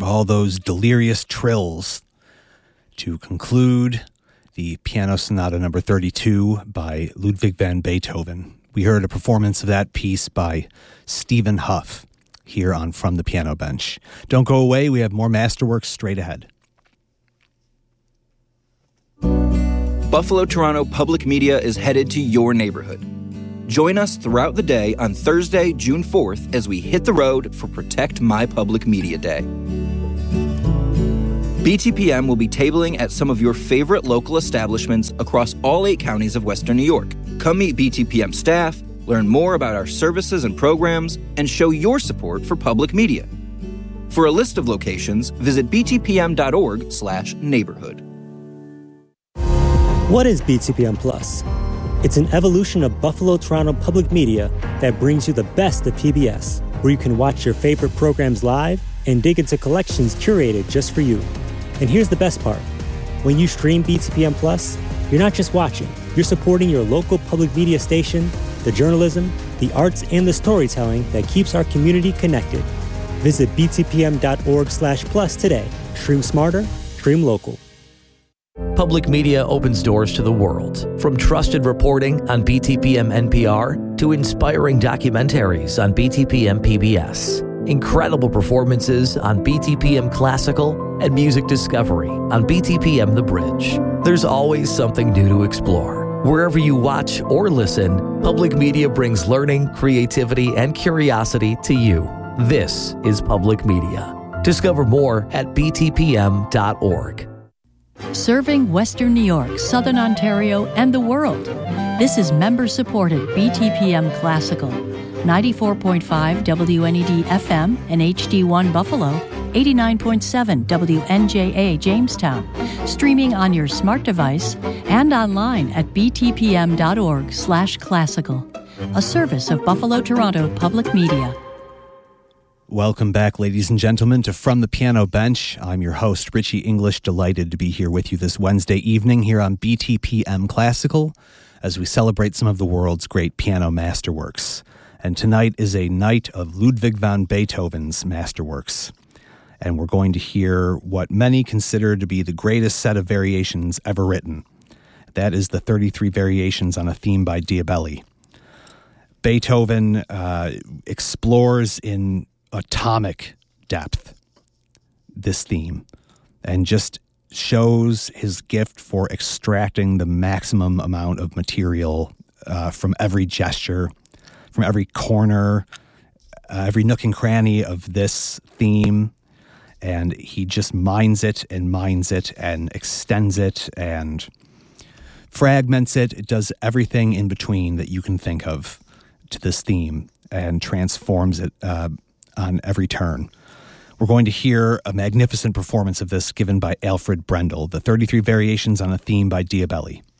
all those delirious trills to conclude the Piano Sonata number 32 by Ludwig van Beethoven. We heard a performance of that piece by Stephen Huff here on From the Piano Bench. Don't go away. We have more Masterworks straight ahead. Buffalo Toronto Public Media is headed to your neighborhood. Join us throughout the day on Thursday, June 4th, as we hit the road for Protect My Public Media Day. BTPM will be tabling at some of your favorite local establishments across all 8 counties of Western New York. Come meet BTPM staff, learn more about our services and programs, and show your support for public media. For a list of locations, visit btpm.org/neighborhood. What is BTPM Plus? It's an evolution of Buffalo Toronto Public Media that brings you the best of PBS, where you can watch your favorite programs live and dig into collections curated just for you. And here's the best part. When you stream BTPM Plus, you're not just watching, you're supporting your local public media station, the journalism, the arts, and the storytelling that keeps our community connected. Visit btpm.org/plus today. Stream smarter, stream local. Public media opens doors to the world, from trusted reporting on BTPM NPR to inspiring documentaries on BTPM PBS. Incredible performances on BTPM Classical and music discovery on BTPM The Bridge. There's always something new to explore. Wherever you watch or listen, public media brings learning, creativity, and curiosity to you. This is public media. Discover more at btpm.org. Serving Western New York, Southern Ontario, and the world. This is member-supported BTPM Classical. 94.5 WNED FM and HD1 Buffalo, 89.7 WNJA Jamestown. Streaming on your smart device and online at btpm.org/classical. A service of Buffalo Toronto Public Media. Welcome back, ladies and gentlemen, to From the Piano Bench. I'm your host, Richie English, delighted to be here with you this Wednesday evening here on BTPM Classical as we celebrate some of the world's great piano masterworks. And tonight is a night of Ludwig van Beethoven's masterworks. And we're going to hear what many consider to be the greatest set of variations ever written. That is the 33 variations on a theme by Diabelli. Beethoven explores in atomic depth this theme and just shows his gift for extracting the maximum amount of material from every gesture, from every corner, every nook and cranny of this theme. And he just mines it and extends it and fragments it. It does everything in between that you can think of to this theme and transforms it on every turn. We're going to hear a magnificent performance of this given by Alfred Brendel, the 33 variations on a theme by Diabelli.